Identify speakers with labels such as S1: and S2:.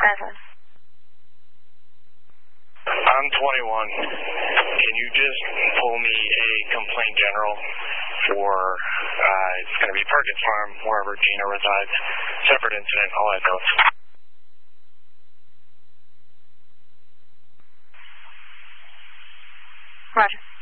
S1: present.
S2: I'm 21. Can you just pull me a complaint general for, it's going to be Perkins Farm, wherever Gina resides. Separate incident, all I know.
S1: Roger.